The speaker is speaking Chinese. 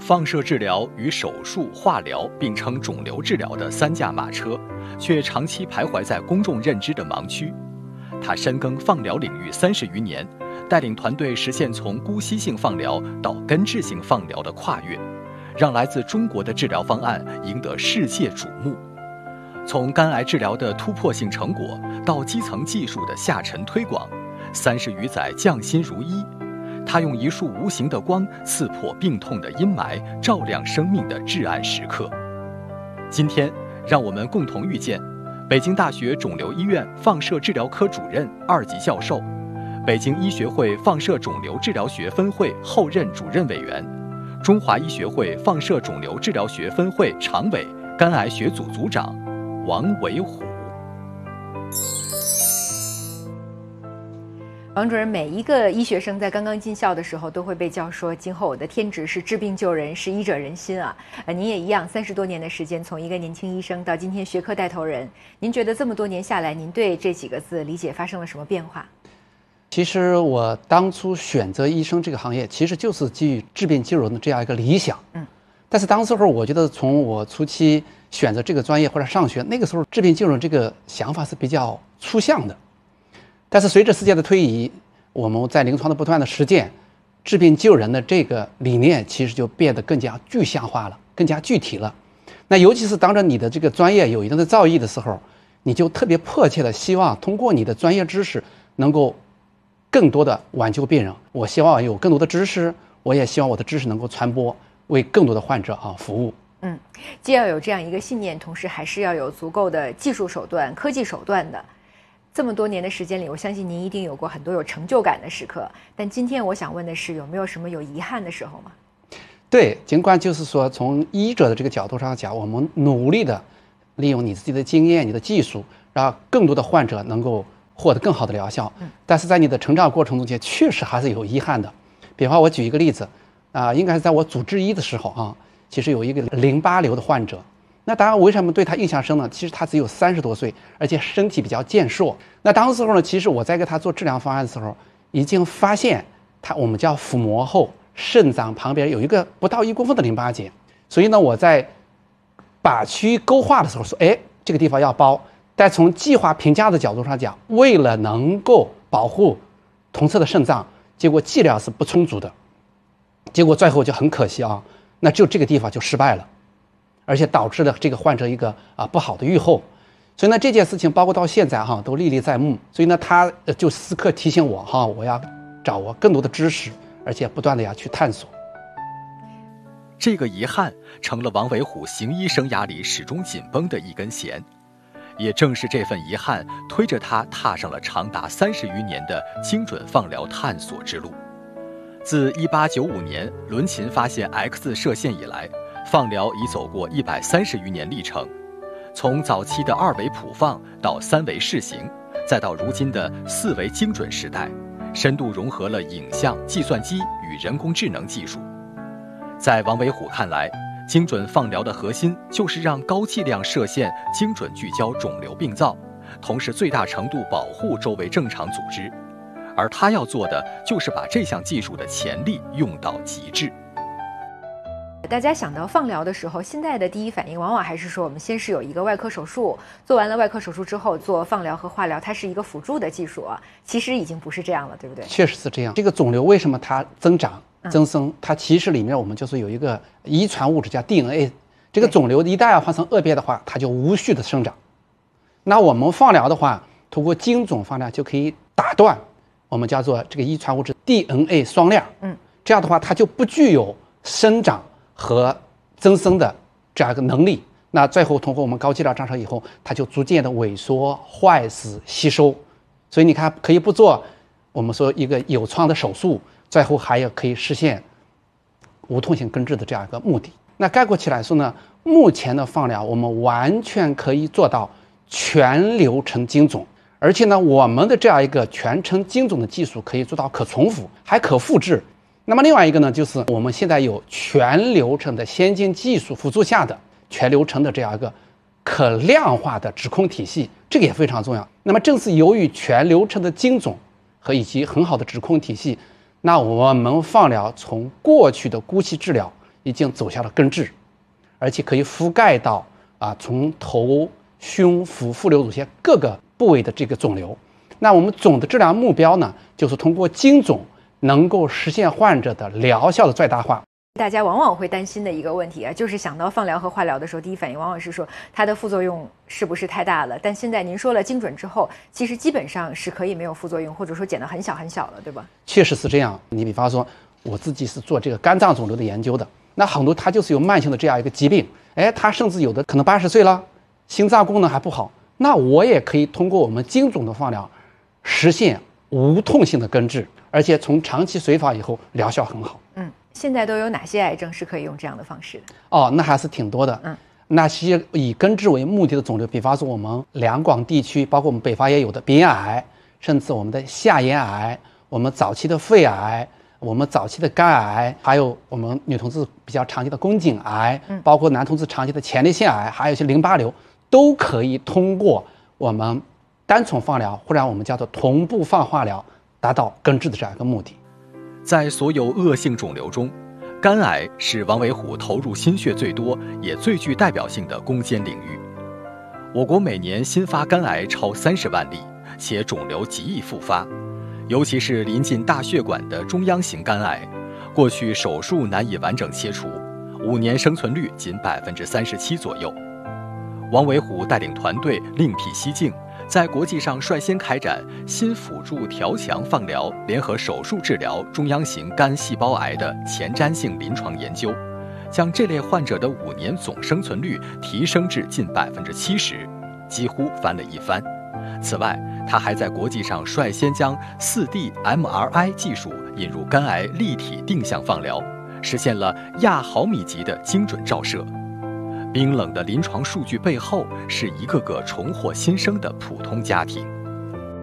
放射治疗与手术、化疗并称肿瘤治疗的三驾马车，却长期徘徊在公众认知的盲区。他深耕放疗领域30余年，带领团队实现从姑息性放疗到根治性放疗的跨越，让来自中国的治疗方案赢得世界瞩目。从肝癌治疗的突破性成果到基层技术的下沉推广，30余载匠心如一。他用一束无形的光刺破病痛的阴霾，照亮生命的至暗时刻。今天，让我们共同遇见北京大学肿瘤医院放射治疗科主任、2级教授，北京医学会放射肿瘤治疗学分会后任主任委员，中华医学会放射肿瘤治疗学分会常委、肝癌学组组长王维虎。 王主任，每一个医学生在刚刚进校的时候都会被教说，今后我的天职是治病救人，是医者仁心啊。您也一样，30多年的时间，从一个年轻医生到今天学科带头人，您觉得这么多年下来，您对这几个字理解发生了什么变化？ 其实我当初选择医生这个行业，其实就是基于治病救人的这样一个理想。但是当时候我觉得，从我初期选择这个专业或者上学，那个时候治病救人这个想法是比较抽象的。但是随着时间的推移，我们在临床的不断的实践，治病救人的这个理念其实就变得更加具象化了，更加具体了。那尤其是当着你的这个专业有一定的造诣的时候，你就特别迫切的希望通过你的专业知识能够更多的挽救病人。我希望有更多的知识，我也希望我的知识能够传播，为更多的患者服务。 既要有这样一个信念，同时还是要有足够的技术手段、科技手段的。这么多年的时间里，我相信您一定有过很多有成就感的时刻。但今天我想问的是，有没有什么有遗憾的时候吗？ 对，尽管就是说从医者的这个角度上讲，我们努力的利用你自己的经验、你的技术，让更多的患者能够获得更好的疗效。但是在你的成长过程中间，确实还是有遗憾的。比方我举一个例子，应该是在我主治医的时候其实有一个淋巴瘤的患者。那当然，为什么对他印象深呢？其实他只有30多岁，而且身体比较健硕。那当时候呢，其实我在给他做治疗方案的时候，已经发现我们叫腹膜后肾脏旁边有一个不到1公分的淋巴结。所以呢，我在把区域勾画的时候说，这个地方要包。但从计划评价的角度上讲，为了能够保护同侧的肾脏，结果剂量是不充足的，结果最后就很可惜那就这个地方就失败了。而且导致了这个患者一个不好的预后。所以呢，这件事情包括到现在都历历在目。所以呢，他就时刻提醒我我要掌握更多的知识，而且不断的要去探索。 这个遗憾成了王维虎行医生涯里始终紧绷的一根弦，也正是这份遗憾推着他踏上了长达30余年的精准放疗探索之路。自1895年伦琴发现 X 射线以来，放疗已走过130余年历程，从早期的2维谱放到3维视形，再到如今的4维精准时代，深度融合了影像、计算机与人工智能技术。在王维虎看来，精准放疗的核心就是让高剂量射线精准聚焦肿瘤病灶，同时最大程度保护周围正常组织。而他要做的就是把这项技术的潜力用到极致。 大家想到放疗的时候，现在的第一反应往往还是说，我们先是有一个外科手术，做完了外科手术之后做放疗和化疗，它是一个辅助的技术其实已经不是这样了，对不对？ 确实是这样。这个肿瘤为什么它增长增生，它其实里面我们就是有一个遗传物质叫 DNA。这个肿瘤一旦要发生恶变的话，它就无序的生长。那我们放疗的话，通过精准放疗就可以打断我们叫做这个遗传物质 DNA 双链。这样的话它就不具有生长和增生的这样一个能力。那最后通过我们高剂量注射以后，它就逐渐的萎缩、坏死、吸收。所以你看，可以不做我们说一个有创的手术，最后还有可以实现无痛性根治的这样一个目的。那概括起来说呢，目前的放疗我们完全可以做到全流程精准，而且呢，我们的这样一个全程精准的技术可以做到可重复，还可复制。那么另外一个呢，就是我们现在有全流程的先进技术辅助下的全流程的这样一个可量化的指控体系，这个也非常重要。那么正是由于全流程的精准和以及很好的指控体系，那我们放疗从过去的姑息治疗已经走向了根治，而且可以覆盖到从头、胸、腹、腹流乳腺各个部位的这个肿瘤。那我们总的治疗目标呢，就是通过精准能够实现患者的疗效的最大化。 大家往往会担心的一个问题啊，就是想到放疗和化疗的时候，第一反应往往是说它的副作用是不是太大了？但现在您说了精准之后，其实基本上是可以没有副作用，或者说减得很小很小了，对吧？ 确实是这样。你比方说，我自己是做这个肝脏肿瘤的研究的，那很多他就是有慢性的这样一个疾病，他甚至有的可能80岁了，心脏功能还不好，那我也可以通过我们精准的放疗，实现无痛性的根治，而且从长期随访以后疗效很好。 现在都有哪些癌症是可以用这样的方式的？ 那还是挺多的。那些以根治为目的的肿瘤，比方说我们两广地区，包括我们北方也有的鼻咽癌，甚至我们的下咽癌，我们早期的肺癌，我们早期的肝癌，还有我们女同志比较常见的宫颈癌，包括男同志常见的前列腺癌，还有一些淋巴瘤，都可以通过我们单重放疗或者我们叫做同步放化疗，达到根治的这样一个目的。 在所有恶性肿瘤中，肝癌是王伟虎投入心血最多也最具代表性的攻坚领域。我国每年新发肝癌超30万例，且肿瘤极易复发，尤其是临近大血管的中央型肝癌，过去手术难以完整切除，5年生存率仅37%左右。王伟虎带领团队另辟蹊径，在国际上率先开展新辅助调强放疗联合手术治疗中央型肝细胞癌的前瞻性临床研究，将这类患者的5年总生存率提升至近70%，几乎翻了一番。此外，他还在国际上率先将4D MRI 技术引入肝癌立体定向放疗，实现了亚毫米级的精准照射。冰冷的临床数据背后，是一个个重获新生的普通家庭。